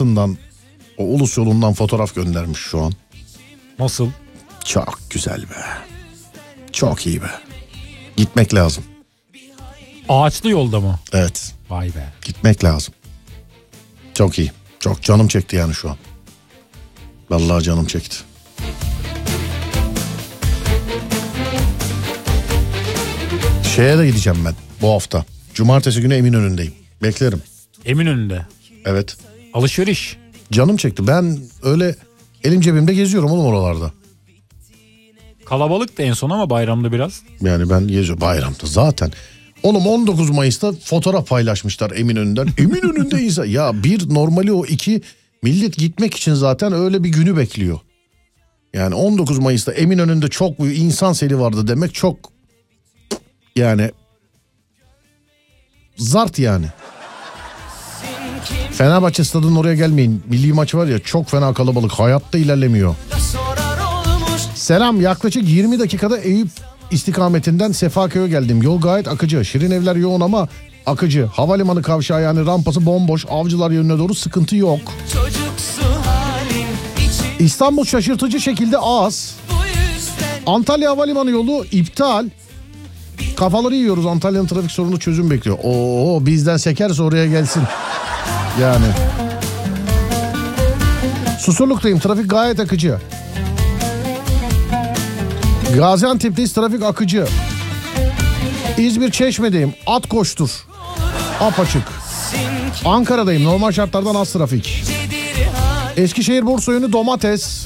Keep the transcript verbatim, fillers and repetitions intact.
Bartın'dan, o Ulus yolundan fotoğraf göndermiş şu an. Nasıl? Çok güzel be. Çok iyi be. Gitmek lazım. Ağaçlı yolda mı? Evet. Vay be. Gitmek lazım. Çok iyi. Çok canım çekti yani şu an. Vallahi canım çekti. Şeye de gideceğim ben bu hafta. Cumartesi günü Eminönü'ndeyim. Beklerim. Eminönü'nde. Evet. Alışveriş. Canım çekti. Ben öyle elim cebimde geziyorum oğlum oralarda. Kalabalıktı en son ama bayramda biraz. Yani ben geziyorum bayramda zaten. Oğlum on dokuz Mayıs'ta fotoğraf paylaşmışlar Eminönü'nden. Eminönü'nde insan. Ya bir normali o, iki millet gitmek için zaten öyle bir günü bekliyor. Yani on dokuz Mayıs'ta Eminönü'nde çok büyük insan seli vardı demek çok yani zart yani. Fenerbahçe stadının oraya gelmeyin. Milli maç var ya, çok fena kalabalık. Hayatta ilerlemiyor. Selam, yaklaşık yirmi dakikada Eyüp istikametinden Sefaköy'e geldim. Yol gayet akıcı. Şirin evler yoğun ama akıcı. Havalimanı kavşağı yani rampası bomboş. Avcılar yönüne doğru sıkıntı yok. İstanbul şaşırtıcı şekilde az. Antalya Havalimanı yolu iptal. Kafaları yiyoruz. Antalya'nın trafik sorunu çözüm bekliyor. Oo, bizden sekerse oraya gelsin. Yani. Susurluk'tayım. Trafik gayet akıcı. Gaziantep'teyiz. Trafik akıcı. İzmir Çeşme'deyim. At koştur. Apaçık. Ankara'dayım. Normal şartlardan az trafik. Eskişehir Bursa yönü domates.